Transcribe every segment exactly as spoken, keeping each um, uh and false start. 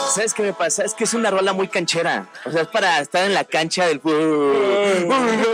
¿Sabes qué me pasa? Es que es una rola muy canchera. O sea, es para estar en la cancha del fútbol.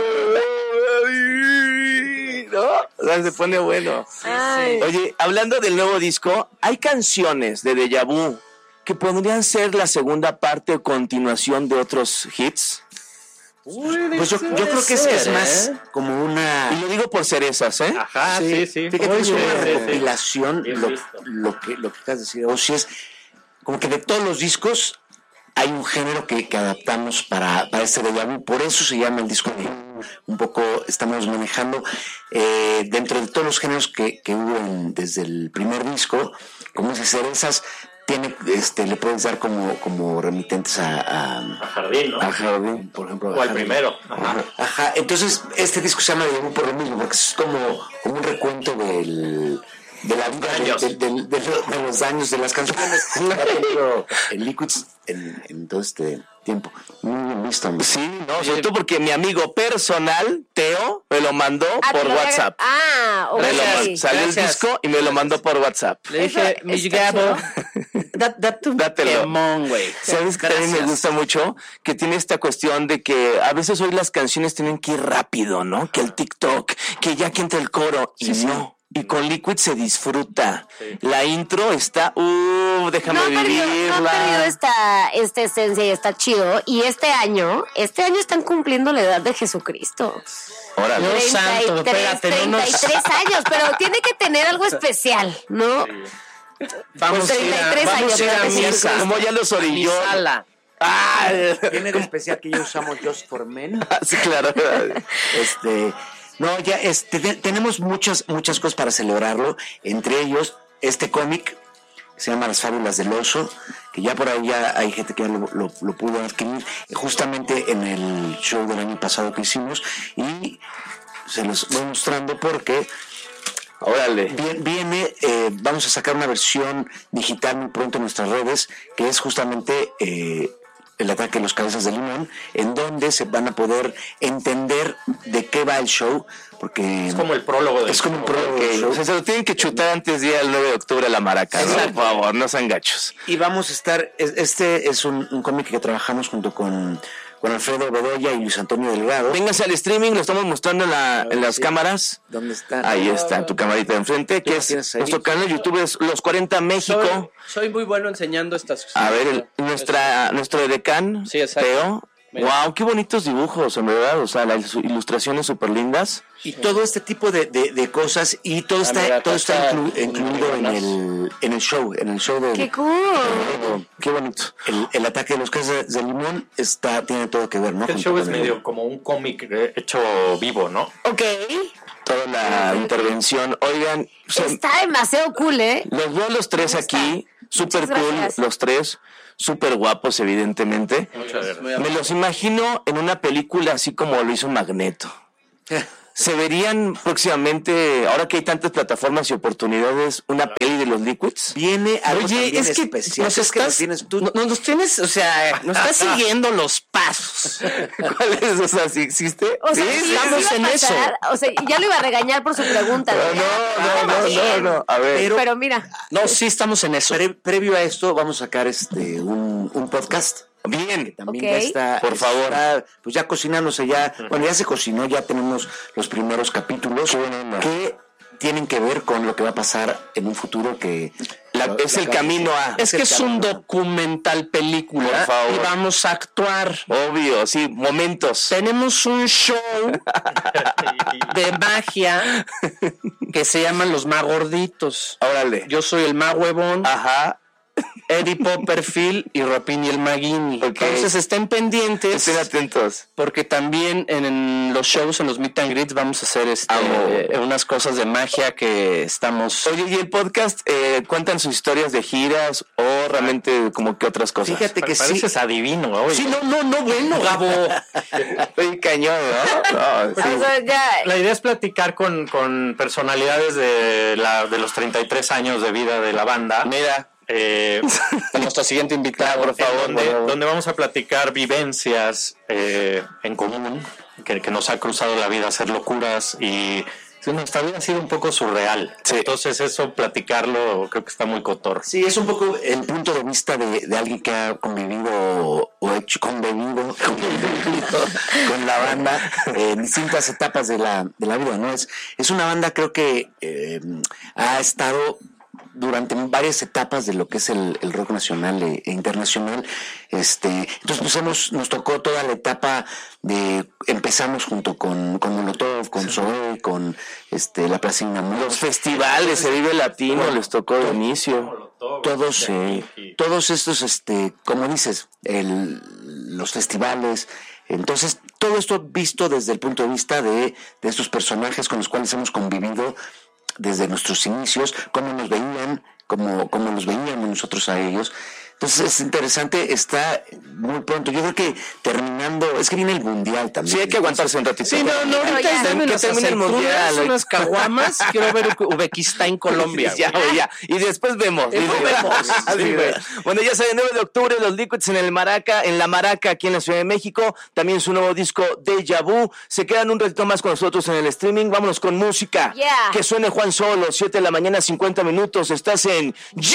¿No? O sea, se pone bueno. Ay. Oye, hablando del nuevo disco, hay canciones de Deja Vu que podrían ser la segunda parte o continuación de otros hits. Pues yo, yo creo que es, es más ¿eh? como una... Y lo digo por cerezas, ¿eh? Ajá, sí, sí. Fíjate que es una sí, recopilación, sí. Lo, lo, que, lo que acabas de decir, o si es como que de todos los discos hay un género que, que adaptamos para, para este Deja Vu, por eso se llama el disco que un poco estamos manejando eh, dentro de todos los géneros que, que hubo en, desde el primer disco, como esas cerezas, tiene, este, le puedes dar como, como remitentes a, a, a Jardín, ¿no? A Jardín, por ejemplo. O al primero. Ajá. Ajá. Entonces, este disco se llama Deja Vu por lo mismo, porque es como, como un recuento del, de la vida, de, de, de, de, de los años de las canciones que ha tenido en Liquids en, en todo este tiempo. Muy bien visto. Sí, no, sobre todo porque mi amigo personal, Teo, me lo mandó ah, por WhatsApp. Ah, ok. Me lo, salió el disco y me lo mandó por WhatsApp. Le dije, mi Gabo, dátelo. güey. ¿Sabes que también me gusta mucho? Que tiene esta cuestión de que a veces hoy las canciones tienen que ir rápido, ¿no? Que el TikTok, que ya que entra el coro, y sí, no. Sí. Y con Liquid se disfruta. Sí. La intro está, uh, déjame no vivirla. Perdido, no ha perdido esta, esta esencia y está chido. Y este año, este año están cumpliendo la edad de Jesucristo. Órale. Dios santo, espérate, treinta y tres no nos... años, pero tiene que tener algo especial, ¿no? Sí. Vamos, pues a, vamos años, a ir a misa. Como ya los orilló. Ah, tiene de especial que yo usamos Just for Men. Sí, claro. Este... No, ya este, te, tenemos muchas muchas cosas para celebrarlo, entre ellos este cómic se llama Las Fábulas del Oso, que ya por ahí ya hay gente que ya lo, lo, lo pudo adquirir justamente en el show del año pasado que hicimos, y se los voy mostrando porque órale viene, viene eh, vamos a sacar una versión digital muy pronto en nuestras redes, que es justamente eh, El ataque de los cabezas de limón, en donde se van a poder entender de qué va el show, porque es como el prólogo del es como un show, prólogo okay. del show. O sea, se lo tienen que chutar antes del día del nueve de octubre a la Maraca, ¿no? Por favor, no sean gachos. Y vamos a estar, este es un, un cómic que trabajamos junto con con Alfredo Bedoya y Luis Antonio Delgado. Vénganse al streaming, lo estamos mostrando en, la, en las sí. cámaras. ¿Dónde está? Ahí está, tu camarita de enfrente, que es nuestro canal de YouTube, es Los cuarenta México. Soy, soy muy bueno enseñando estas cosas. A ver, el, nuestra, nuestro edecán, sí, exacto. Teo. Wow, qué bonitos dibujos, en verdad, o sea, las ilustraciones súper lindas. Y todo este tipo de, de, de cosas, y todo está, mira, todo está, está inclu, incluido en el, en el show, en el show de... ¡Qué cool! De, qué bonito. El, el ataque de los cabezas de limón está, tiene todo que ver, ¿no? El show es medio como un cómic hecho vivo, ¿no? Ok. Toda la intervención. Oigan, está demasiado cool, ¿eh? Los veo los tres aquí, súper cool, los tres. Súper guapos, evidentemente. Me los imagino en una película así como lo hizo Magneto. ¿Se verían próximamente, ahora que hay tantas plataformas y oportunidades, una peli de los Liquids? Viene algo Oye, es que especial. nos es que estás, nos tienes tú. No, nos tienes, o sea, nos estás siguiendo los pasos. ¿Cuál es? O sea, ¿sí existe? O sea, sí, sí, estamos sí en pasar, eso. O sea, ya lo iba a regañar por su pregunta. No, no, no, no, no, no, a ver. Pero, pero mira. No, sí estamos en eso. Pre, previo a esto, vamos a sacar este un, un podcast. Bien, también okay. ya está, por favor, está, pues ya cocinándose ya, bueno, ya se cocinó, ya tenemos los primeros capítulos que tienen que ver con lo que va a pasar en un futuro que la, lo, es la el camino a es que es un documental película, por favor, y vamos a actuar, obvio, sí, momentos. Tenemos un show de magia que se llaman Los Magorditos. Órale. Yo soy el Magüevón. Ajá. Eddie Popperfield y Rapini el Maguini. Okay. Entonces estén pendientes. Estén atentos. Porque también en, en los shows, en los meet and greets, vamos a hacer este, eh, unas cosas de magia que estamos... Oye, ¿y el podcast eh, cuentan sus historias de giras o realmente como que otras cosas? Fíjate que pareces sí. adivino. Oye. Sí, no, no, no, bueno, Gabo. Estoy cañón, ¿no? no sí. O sea, ya... La idea es platicar con, con personalidades de, la, de los treinta y tres años de vida de la banda. Mira. Eh, nuestro siguiente invitado, por favor, donde, por favor. donde vamos a platicar vivencias eh, en común que, que nos ha cruzado la vida, hacer locuras y Sí, nuestra vida ha sido un poco surreal. Sí. Entonces eso, platicarlo, creo que está muy cotorro. Sí, es un poco el punto de vista de, de alguien que ha convivido o hecho convivido, convivido con la banda en distintas etapas de la, de la vida, ¿no? Es, es una banda, creo que eh, ha estado durante varias etapas de lo que es el, el rock nacional e, e internacional. Este, entonces pues hemos, nos tocó toda la etapa de, empezamos junto con, con Molotov, con Zoé, con este la Plaza Inamor. Los festivales, se vive latino, bueno, les tocó de inicio. Todos, sí, todos estos, este, como dices, el, los festivales. Entonces, todo esto visto desde el punto de vista de, de estos personajes con los cuales hemos convivido desde nuestros inicios, cómo nos veían, cómo, cómo nos veíamos nosotros a ellos. Entonces es interesante, está muy pronto. Yo creo que terminando, es que viene el mundial también. Sí, hay que aguantarse un ratito. Sí, no, no, ahorita que termine el mundial, unas caguamas, quiero ver Uzbekistán, Colombia. Ya, ya, y después vemos. Y después vemos. Sí, bueno, ya saben, nueve de octubre, los Liquids en el Maraca, en la Maraca, aquí en la Ciudad de México. También su nuevo disco, Deja Vu. Se quedan un ratito más con nosotros en el streaming. Vámonos con música. Yeah. Que suene Juan Solo, siete de la mañana, cincuenta minutos. Estás en